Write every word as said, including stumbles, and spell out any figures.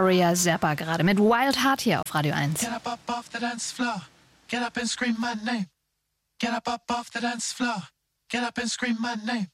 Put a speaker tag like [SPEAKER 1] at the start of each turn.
[SPEAKER 1] Maria Zappa gerade mit Wild Heart hier auf Radio eins.
[SPEAKER 2] Get up, up off the dance floor. Get up and scream my name. Get up, up off the dance floor. Get up and scream my name.